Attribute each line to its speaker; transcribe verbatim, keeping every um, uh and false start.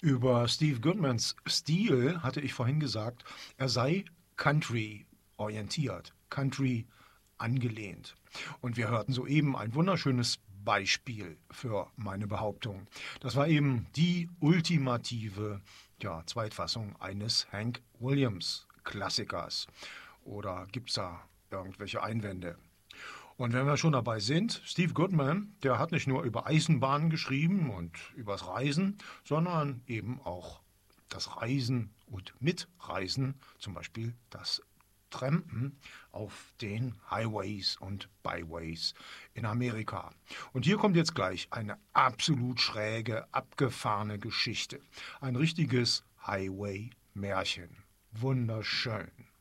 Speaker 1: Über Steve Goodmans Stil hatte ich vorhin gesagt, er sei Country orientiert, Country angelehnt. Und wir hörten soeben ein wunderschönes Beispiel für meine Behauptung. Das war eben die ultimative, ja, Zweitfassung eines Hank Williams Klassikers. Oder gibt es da irgendwelche Einwände? Und wenn wir schon dabei sind, Steve Goodman, der hat nicht nur über Eisenbahnen geschrieben und übers Reisen, sondern eben auch das Reisen und Mitreisen, zum Beispiel das Trampen auf den Highways und Byways in Amerika. Und hier kommt jetzt gleich eine absolut schräge, abgefahrene Geschichte. Ein richtiges Highway-Märchen. Wunderschön.